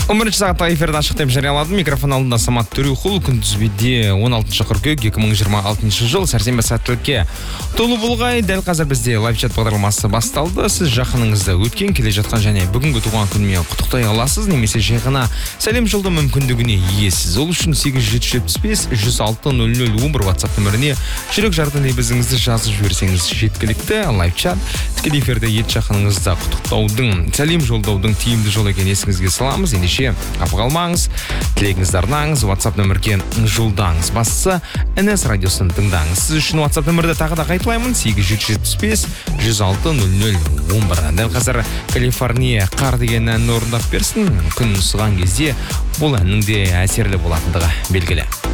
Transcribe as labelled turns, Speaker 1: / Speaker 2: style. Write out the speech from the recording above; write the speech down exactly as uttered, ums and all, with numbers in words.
Speaker 1: он бірінші сағатта эфирді ашық деп жарияладым. Микрофон алдында Самат Төреқұл. Күнтізбеде он алтыншы қыркүйек екі мың жиырма алтыншы жыл сәрсенбі сәттілікке толы болғай. Дәл қазір бізде лайв-чат бағдарламасы басталды. Сіз жақыныңызды өткен, келе жатқан және бүгінгі туған күнімен құттықтай аласыз, немесе жай ғана сәлем жолдау мүмкіндігіне иесіз. Ол үшін сегіз жүз жетпіс бес жүз алты нөл нөл он бір WhatsApp нөміріне жүрек жарды лебізіңізді жазып жіберсеңіз жеткілікті. Лайв-чат тікелей эфирде ет жақыныңызда құттықтаудың, сәлем жолдаудың тиімді жол екенін есіңізге саламыз. Ендеше апа қалмаңыз, тілегіңізді арнаңыз, WhatsApp нөмірге жолдаңыз. Бастысы эн эс радиосын тыңдаңыз. Сіз үшін WhatsApp нөмірді тағы да қайталаймын: сегіз жүз жетпіс бес жүз алты нөл нөл он бір. Дәл қазір Калифорния қар деген әнін орындап берсін. Күн ысыған кезде бұл әннің де әсерлі болатындығы белгілі.